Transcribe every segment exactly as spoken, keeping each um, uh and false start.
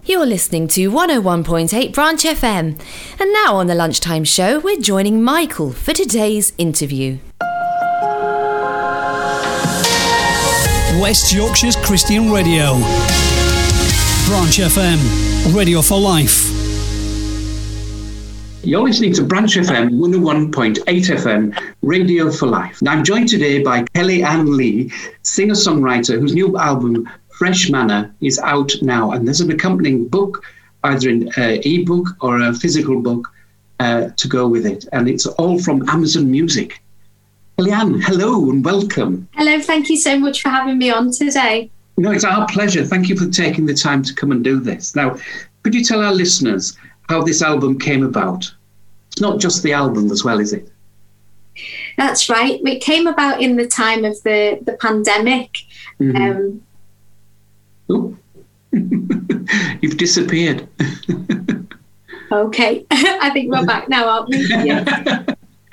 You're listening to one oh one point eight Branch F M. And now on the Lunchtime Show, we're joining Michael for today's interview. West Yorkshire's Christian Radio. Branch F M, radio for life. You're listening to Branch F M, one oh one point eight F M, Radio for Life. And I'm joined today by Kellyanne Lee, singer-songwriter whose new album, Fresh Manna, is out now. And there's an accompanying book, either an uh, e-book or a physical book, uh, to go with it. And it's all from Amazon Music. Kellyanne, hello and welcome. Hello, thank you so much for having me on today. No, it's our pleasure. Thank you for taking the time to come and do this. Now, could you tell our listeners how this album came about? It's not just the album as well, is it? That's right. It came about in the time of the, the pandemic. Mm-hmm. Um, oh. You've disappeared. Okay. I think we're back now, aren't we? Yeah.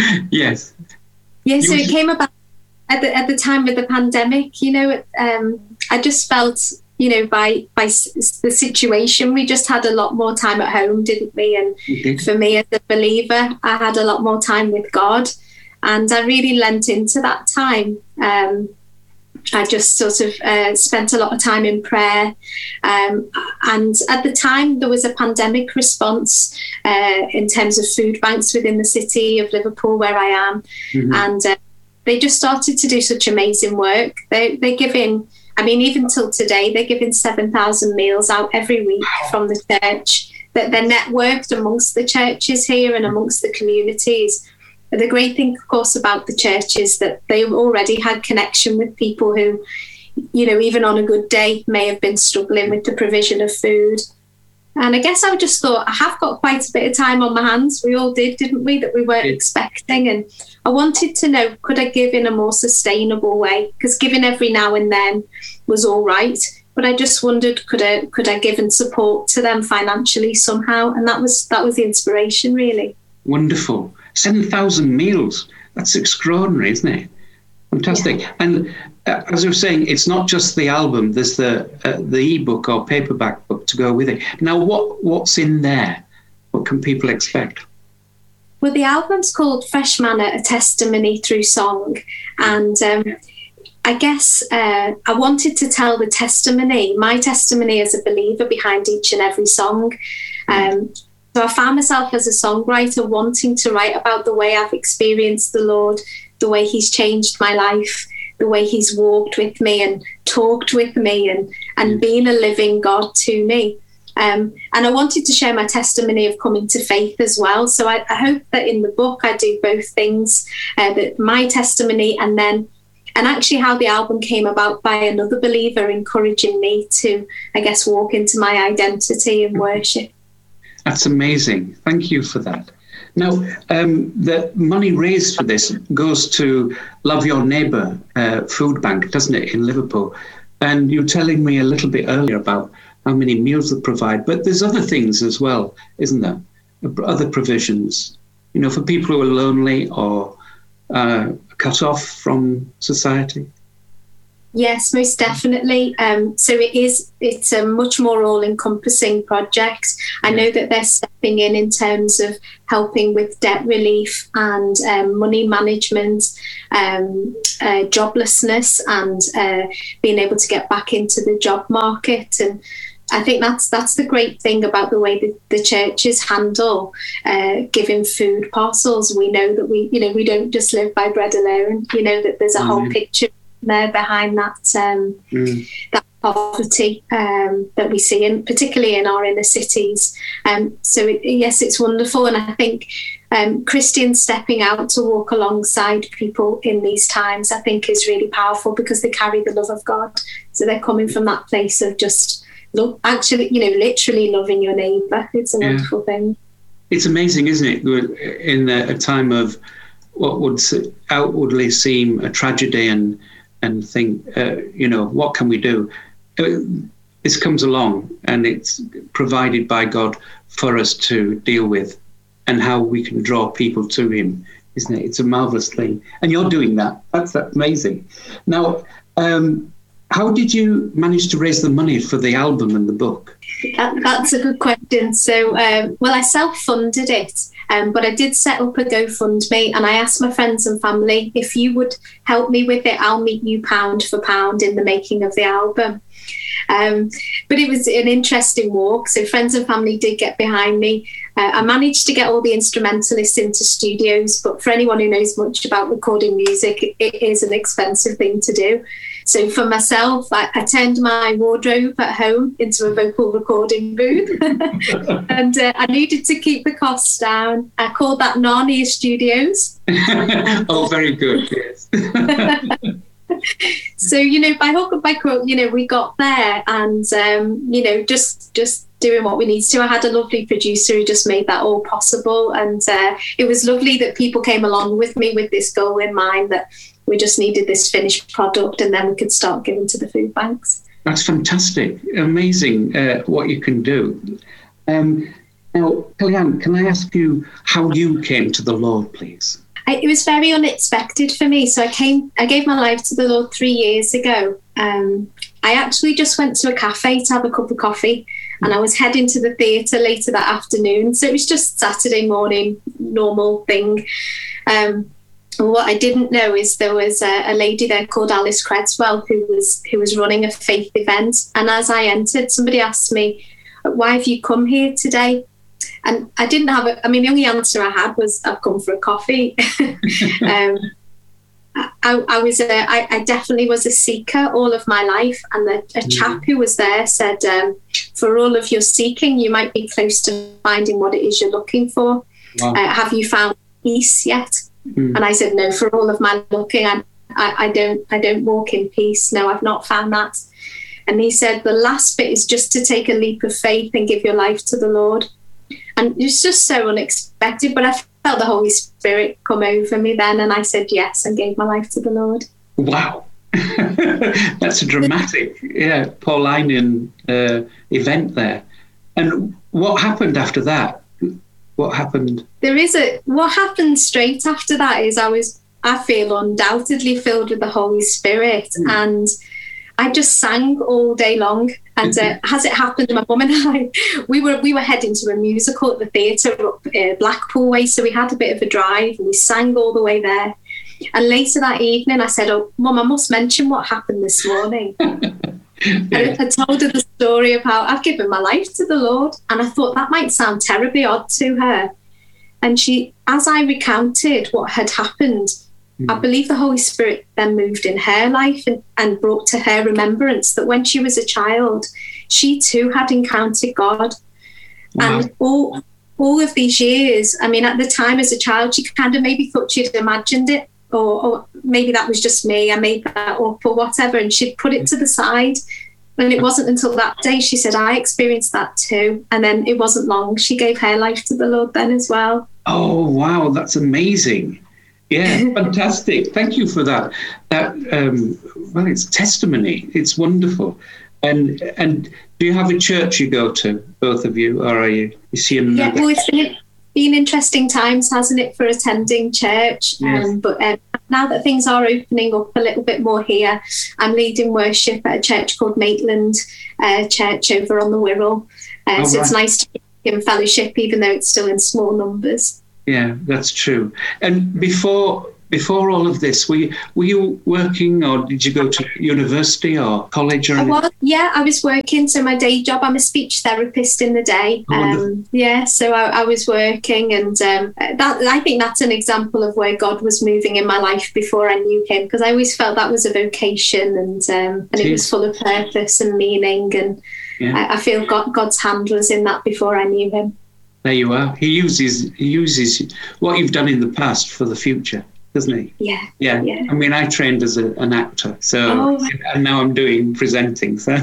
Yes. Yeah, so it came about at the, at the time of the pandemic. You know, um, I just felt... You know, by by the situation, we just had a lot more time at home, didn't we? And mm-hmm. for me as a believer, I had a lot more time with God, and I really lent into that time. Um, I just sort of uh, spent a lot of time in prayer, um, and at the time there was a pandemic response uh, in terms of food banks within the city of Liverpool, where I am, mm-hmm. and uh, they just started to do such amazing work. They they're giving. I mean, even till today, they're giving seven thousand meals out every week from the church. That they're networked amongst the churches here and amongst the communities. But the great thing, of course, about the church is that they already had connection with people who, you know, even on a good day, may have been struggling with the provision of food. And I guess I just thought, I have got quite a bit of time on my hands. We all did, didn't we, that we weren't expecting. And I wanted to know, could I give in a more sustainable way? Because giving every now and then was all right. But I just wondered, could I could I give in support to them financially somehow? And that was that was the inspiration, really. Wonderful. seven thousand meals. That's extraordinary, isn't it? Fantastic. Yeah. And uh, as I was saying, it's not just the album. There's the uh, the ebook or paperback book to go with it. Now, what what's in there? What can people expect? Well, the album's called Fresh Manna, A Testimony Through Song. And um, I guess uh, I wanted to tell the testimony, my testimony as a believer behind each and every song. Um, so I found myself as a songwriter wanting to write about the way I've experienced the Lord, the way he's changed my life, the way he's walked with me and talked with me and, and been a living God to me. Um, and I wanted to share my testimony of coming to faith as well. So I, I hope that in the book I do both things, uh, that my testimony and then, and actually how the album came about by another believer encouraging me to, I guess, walk into my identity and worship. That's amazing. Thank you for that. Now, um, the money raised for this goes to Love Your Neighbour uh, Food Bank, doesn't it, in Liverpool? And you were telling me a little bit earlier about how many meals they provide, but there's other things as well, isn't there? Other provisions, you know, for people who are lonely or uh, cut off from society. Yes, most definitely. Um, so it is, it's a much more all-encompassing project. I know that they're stepping in in terms of helping with debt relief and um, money management, um, uh, joblessness and uh, being able to get back into the job market. And I think that's that's the great thing about the way that the churches handle uh, giving food parcels. We know that we, you know, we don't just live by bread alone. You know that there's a mm-hmm. whole picture there behind that um, mm. that poverty um, that we see, in particularly in our inner cities. Um, so it, yes, it's wonderful, and I think um, Christians stepping out to walk alongside people in these times, I think, is really powerful because they carry the love of God. So they're coming from that place of just love, actually, you know, literally loving your neighbour. It's a yeah. wonderful thing. It's amazing, isn't it? In a, a time of what would outwardly seem a tragedy and and think, uh, you know, what can we do? Uh, this comes along and it's provided by God for us to deal with and how we can draw people to him, isn't it? It's a marvellous thing. And you're doing that. That's amazing. Now, um, how did you manage to raise the money for the album and the book? That, that's a good question. So, um, well, I self-funded it, um, but I did set up a GoFundMe, and I asked my friends and family, if you would help me with it, I'll meet you pound for pound in the making of the album. Um, but it was an interesting walk. So friends and family did get behind me. Uh, I managed to get all the instrumentalists into studios, but for anyone who knows much about recording music, it, it is an expensive thing to do. So for myself, I, I turned my wardrobe at home into a vocal recording booth and uh, I needed to keep the costs down. I called that Narnia Studios. Oh, very good, yes. So, you know, by hook or by crook, you know, we got there and, um, you know, just just doing what we needed to. I had a lovely producer who just made that all possible. And uh, it was lovely that people came along with me with this goal in mind, that we just needed this finished product and then we could start giving to the food banks. That's fantastic. Amazing uh, what you can do. Um, now, Kellyanne, can I ask you how you came to the Lord, please? I, it was very unexpected for me. So I came, I gave my life to the Lord three years ago. Um, I actually just went to a cafe to have a cup of coffee and I was heading to the theatre later that afternoon. So it was just Saturday morning, normal thing. Um, what I didn't know is there was a, a lady there called Alice Credswell who was who was running a faith event. And as I entered, somebody asked me, why have you come here today? And I didn't have a, I mean, the only answer I had was, I've come for a coffee. um, I, I was, a, I, I definitely was a seeker all of my life. And the, a chap who was there said, um, for all of your seeking, you might be close to finding what it is you're looking for. Wow. Uh, have you found peace yet? Mm. And I said, no, for all of my looking, I, I, I don't, I don't walk in peace. No, I've not found that. And he said, the last bit is just to take a leap of faith and give your life to the Lord. And it was just so unexpected, but I felt the Holy Spirit come over me then, and I said yes and gave my life to the Lord. Wow. That's a dramatic, yeah, Paulinian uh, event there. And what happened after that? What happened? There is a, what happened straight after that is I was, I feel undoubtedly filled with the Holy Spirit, mm. and I just sang all day long. And uh, as it happened, my mum and I, we were we were heading to a musical at the theatre up uh, Blackpool way, so we had a bit of a drive and we sang all the way there. And later that evening I said, oh, Mum, I must mention what happened this morning. I, I told her the story of how I've given my life to the Lord, and I thought that might sound terribly odd to her. And she, as I recounted what had happened, I believe the Holy Spirit then moved in her life and, and brought to her remembrance that when she was a child, she too had encountered God. Wow. And all all of these years, I mean, at the time as a child, she kind of maybe thought she'd imagined it, or, or maybe that was just me, I made that up or whatever, and she'd put it to the side. And it wasn't until that day she said, I experienced that too. And then it wasn't long, she gave her life to the Lord then as well. Oh, wow, that's amazing. Yeah, fantastic. Thank you for that. That um, well, it's testimony. It's wonderful. And and do you have a church you go to, both of you, or are you you see another? Yeah, well, it's been, been interesting times, hasn't it, for attending church? Yes. Um, but um, now that things are opening up a little bit more here, I'm leading worship at a church called Maitland uh, Church over on the Wirral. Uh, oh, so right. It's nice to be in fellowship, even though it's still in small numbers. Yeah, that's true. And before before all of this, were you, were you working, or did you go to university or college or anything? I was, yeah, I was working. So my day job, I'm a speech therapist in the day. Oh, um, yeah, so I, I was working, and um, that I think that's an example of where God was moving in my life before I knew Him, because I always felt that was a vocation, and um, and it was full of purpose and meaning, and yeah. I, I feel God, God's hand was in that before I knew Him. There you are. He uses he uses what you've done in the past for the future, doesn't he? Yeah. Yeah. yeah. I mean, I trained as a, an actor, so oh. and now I'm doing presenting. So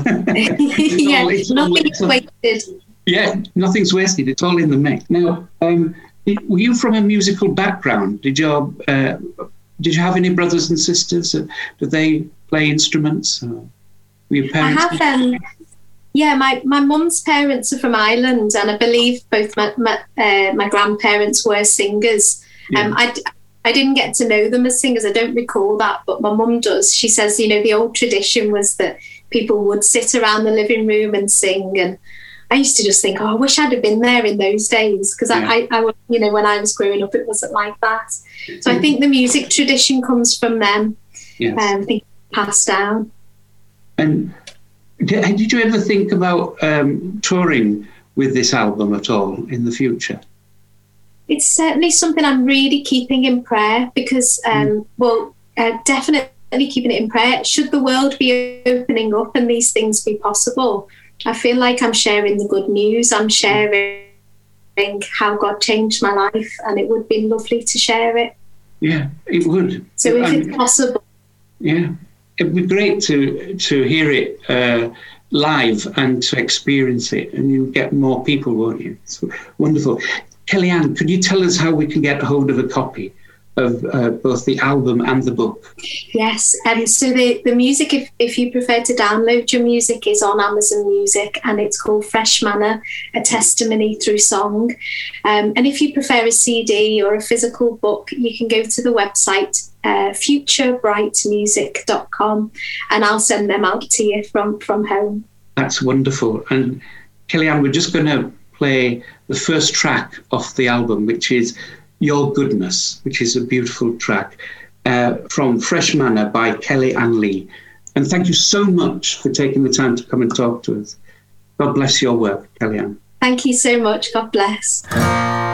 yeah, all, nothing's all, wasted. Yeah, nothing's wasted. It's all in the mix. Now, um, were you from a musical background? Did your uh, did you have any brothers and sisters? Uh, did they play instruments? Or were your parents? I have. Um, Yeah, my, my mum's parents are from Ireland, and I believe both my my, uh, my grandparents were singers. Yeah. Um, I, I didn't get to know them as singers. I don't recall that, but my mum does. She says, you know, the old tradition was that people would sit around the living room and sing. And I used to just think, oh, I wish I'd have been there in those days, because yeah. I, I, I, you know, when I was growing up, it wasn't like that. So I think the music tradition comes from them. Yes. Um, I think passed down. And did, did you ever think about um, touring with this album at all in the future? It's certainly something I'm really keeping in prayer, because, um, mm. well, uh, definitely keeping it in prayer. Should the world be opening up and these things be possible, I feel like I'm sharing the good news. I'm sharing how God changed my life, and it would be lovely to share it. Yeah, it would. So if um, it's possible. Yeah, it'd be great to to hear it uh, live and to experience it, and you get more people, won't you? It's wonderful. Kellyanne, could you tell us how we can get hold of a copy of uh, both the album and the book? Yes, um, so the, the music, if, if you prefer to download your music, is on Amazon Music, and it's called Fresh Manna, A Testimony Through Song. Um, and if you prefer a C D or a physical book, you can go to the website uh, future bright music dot com, and I'll send them out to you from, from home. That's wonderful. And Kellyanne, we're just going to play the first track off the album, which is Your Goodness, which is a beautiful track uh, from Fresh Manna by Kellyanne Lee. And thank you so much for taking the time to come and talk to us. God bless your work, Kellyanne. Thank you so much. God bless.